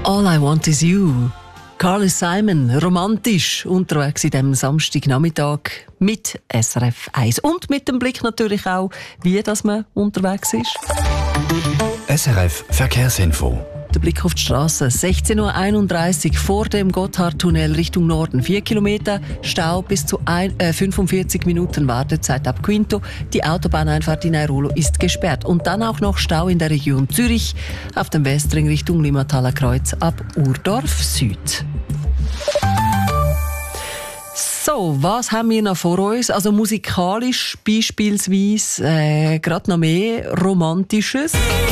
All I Want Is You. Carly Simon, romantisch unterwegs in diesem Samstagnachmittag mit SRF 1. Und mit dem Blick natürlich auch, wie dass man unterwegs ist. SRF Verkehrsinfo. Der Blick auf die Straße. 16.31 Uhr vor dem Gotthardtunnel Richtung Norden. 4 Kilometer Stau bis zu 45 Minuten Wartezeit ab Quinto. Die Autobahneinfahrt in Airolo ist gesperrt. Und dann auch noch Stau in der Region Zürich auf dem Westring Richtung Limmataler Kreuz ab Urdorf Süd. So, was haben wir noch vor uns? Also musikalisch beispielsweise gerade noch mehr Romantisches.